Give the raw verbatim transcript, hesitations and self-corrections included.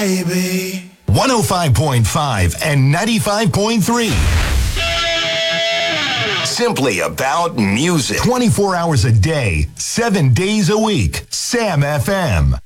baby. one oh five point five and ninety-five point three. Simply about music. twenty-four hours a day, seven days a week. Sam F M.